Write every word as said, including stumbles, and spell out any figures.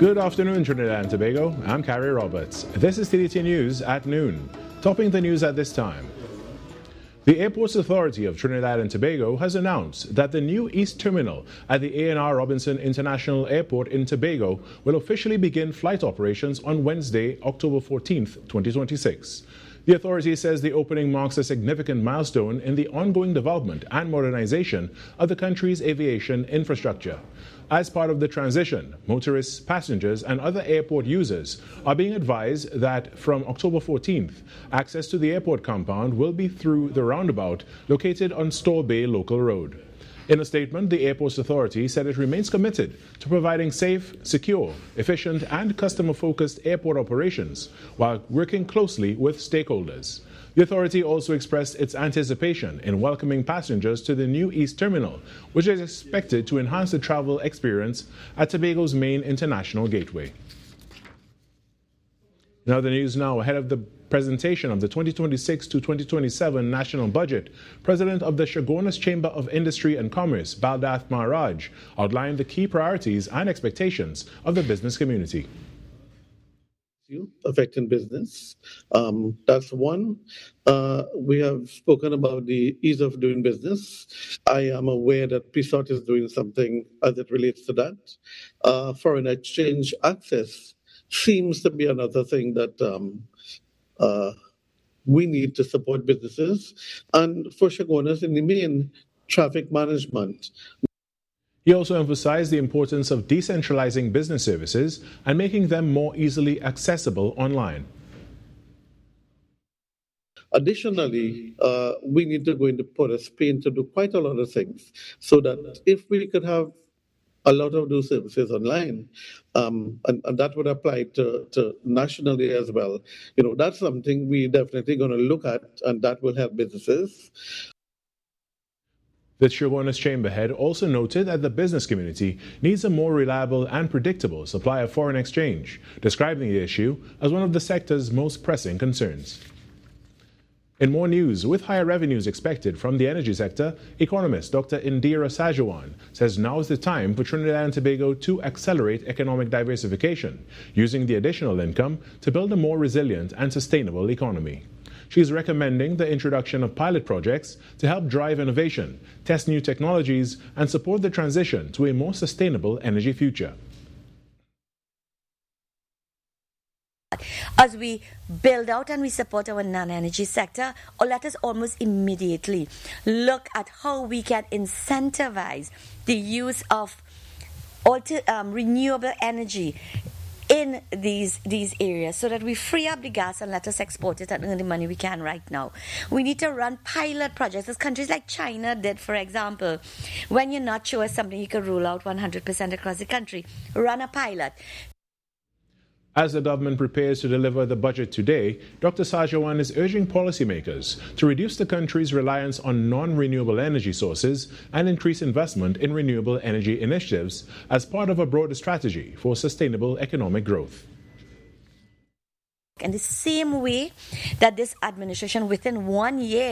Good afternoon, Trinidad and Tobago. I'm Carrie Roberts. This is T D T News at noon. Topping the news at this time. The Airports Authority of Trinidad and Tobago has announced that the new East Terminal at the A N R Robinson International Airport in Tobago will officially begin flight operations on Wednesday, October fourteenth, twenty twenty-six. The authority says the opening marks a significant milestone in the ongoing development and modernization of the country's aviation infrastructure. As part of the transition, motorists, passengers, and other airport users are being advised that from October fourteenth, access to the airport compound will be through the roundabout located on Store Bay Local Road. In a statement, the Airports Authority said it remains committed to providing safe, secure, efficient, and customer-focused airport operations while working closely with stakeholders. The authority also expressed its anticipation in welcoming passengers to the new East Terminal, which is expected to enhance the travel experience at Tobago's main international gateway. Now the news now ahead of the presentation of the twenty twenty-six to twenty twenty-seven national budget. President of the Chaguanas Chamber of Industry and Commerce, Baldath Maharaj, outlined the key priorities and expectations of the business community. Affecting business. Um, that's one. Uh, we have spoken about the ease of doing business. I am aware that P S O T is doing something as it relates to that. Uh, foreign exchange access seems to be another thing that um, uh, we need to support businesses. And for Chaguanas, in the main, traffic management. He also emphasized the importance of decentralizing business services and making them more easily accessible online. Additionally, uh, we need to go into Port of Spain to do quite a lot of things so that if we could have a lot of those services online, um, and, and that would apply to, to nationally as well. You know, that's something we definitely going to look at, and that will help businesses. The Chaguanas Chamber head also noted that the business community needs a more reliable and predictable supply of foreign exchange, describing the issue as one of the sector's most pressing concerns. In more news, with higher revenues expected from the energy sector, economist Doctor Indira Sajawan says now is the time for Trinidad and Tobago to accelerate economic diversification, using the additional income to build a more resilient and sustainable economy. She is recommending the introduction of pilot projects to help drive innovation, test new technologies, and support the transition to a more sustainable energy future. As we build out and we support our non-energy sector, or let us almost immediately look at how we can incentivize the use of alter, um, renewable energy in these these areas so that we free up the gas and let us export it and earn the money we can right now. We need to run pilot projects as countries like China did, for example. When you're not sure something you can roll out one hundred percent across the country, run a pilot. As the government prepares to deliver the budget today, Doctor Sajawan is urging policymakers to reduce the country's reliance on non-renewable energy sources and increase investment in renewable energy initiatives as part of a broader strategy for sustainable economic growth. In the same way that this administration, within one year,